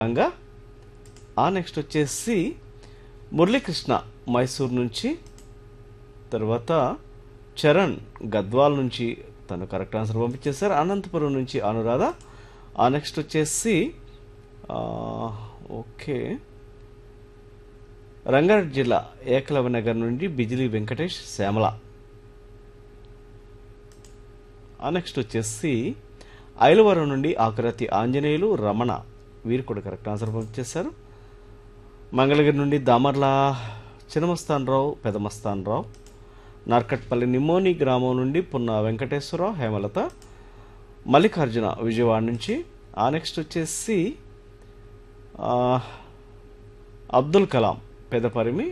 రంగా. ఆ నెక్స్ట్ వచ్చేసి మురళీకృష్ణ మైసూర్ నుంచి. తర్వాత చరణ్ గద్వాల్ నుంచి తను కరెక్ట్ ఆన్సర్ పంపించేశారు. అనంతపురం నుంచి అనురాధ. ఆ నెక్స్ట్ వచ్చేసి ఓకే రంగారెడ్డి జిల్లా ఏకలవ్య నగర్ నుండి బిజిలీ వెంకటేష్ శ్యామల. ఆ నెక్స్ట్ వచ్చేసి ఐలవరం నుండి ఆకురతి ఆంజనేయులు రమణ, వీరు కూడా కరెక్ట్ ఆన్సర్ పంపించేశారు. మంగళగిరి నుండి దామర్ల చిన్నమస్తానరావు పెదమస్తానరావు. నార్కట్పల్లి నిమ్మోని గ్రామం నుండి పున్న వెంకటేశ్వరరావు హేమలత. మల్లికార్జున విజయవాడ నుంచి. ఆ నెక్స్ట్ వచ్చేసి అబ్దుల్ కలాం పెదపరిమి.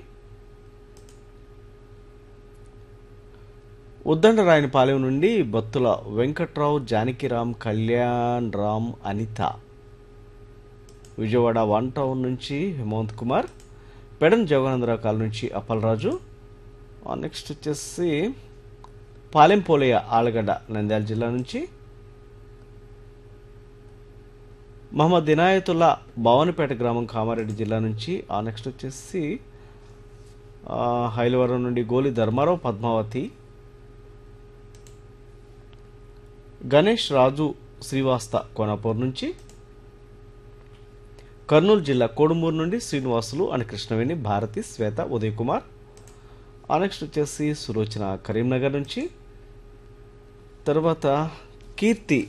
ఉద్దండరాయనిపాలెం నుండి బత్తుల వెంకట్రావు జానకిరామ్ కళ్యాణ్ రామ్ అనిత. విజయవాడ 1 టౌన్ నుంచి హేమంత్ కుమార్. పెడన్ జగనందరావు కాలనీ నుంచి అప్పలరాజు. నెక్స్ట్ వచ్చేసి పాలెం పోలయ్య ఆలగడ్డ నంద్యాల జిల్లా నుంచి. మహమ్మద్ ఇనాయతుల్లా భవానిపేట గ్రామం కామారెడ్డి జిల్లా నుంచి. ఆ నెక్స్ట్ వచ్చేసి హైలవరం నుండి గోలి ధర్మారావు పద్మావతి. గణేష్ రాజు శ్రీవాస్త కోనాపూర్ నుంచి. కర్నూలు జిల్లా కోడుమూరు నుండి శ్రీనివాసులు అని కృష్ణవేణి భారతి శ్వేత ఉదయ్ కుమార్. ఆ నెక్స్ట్ వచ్చేసి సులోచన కరీంనగర్ నుంచి. తర్వాత కీర్తి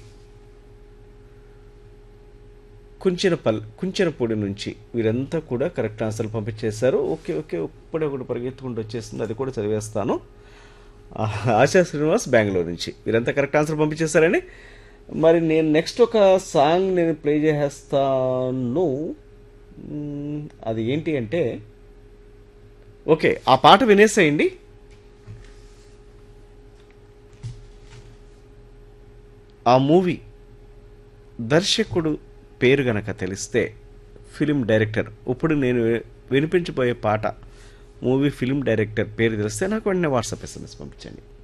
కుంచెనపూడి నుంచి. వీరంతా కూడా కరెక్ట్ ఆన్సర్లు పంపించేశారు. ఓకే ఓకే ఇప్పుడే ఒకటి పరిగెత్తుకుంటూ వచ్చేసింది, అది కూడా చదివేస్తాను. ఆశా శ్రీనివాస్ బెంగళూరు నుంచి. వీరంతా కరెక్ట్ ఆన్సర్ పంపించేశారని. మరి నేను నెక్స్ట్ ఒక సాంగ్ నేను ప్లే చేసేస్తాను. అది ఏంటి అంటే ఓకే ఆ పాట వినేసేయండి. ఆ మూవీ దర్శకుడు పేరు గనక తెలిస్తే, ఫిలిం డైరెక్టర్, ఇప్పుడు నేను వినిపించబోయే పాట మూవీ ఫిలిం డైరెక్టర్ పేరు తెలిస్తే నాకు వెంటనే వాట్సాప్ SMS పంపించండి.